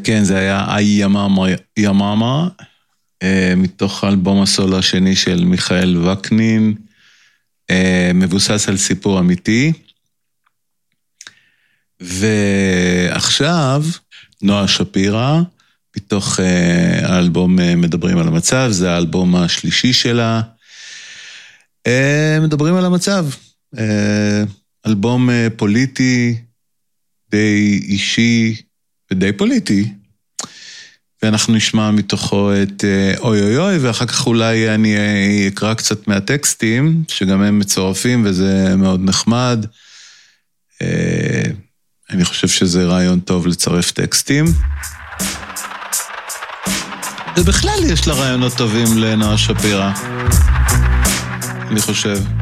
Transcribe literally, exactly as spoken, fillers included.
כן, זה היה איי יממה, יממה, מתוך האלבום הסולו השני של מיכאל וקנין, מבוסס על סיפור אמיתי. ועכשיו, נועה שפירא, מתוך האלבום מדברים על המצב, זה האלבום השלישי שלה, מדברים על המצב, אלבום פוליטי, די אישי ודי פוליטי, ואנחנו נשמע מתוכו את אוי אוי אוי, ואחר כך אולי אני אקרא קצת מהטקסטים, שגם הם מצורפים וזה מאוד נחמד. אני חושב שזה רעיון טוב לצרף טקסטים. ובכלל יש לה רעיונות טובים לנועה שפירא, אני חושב.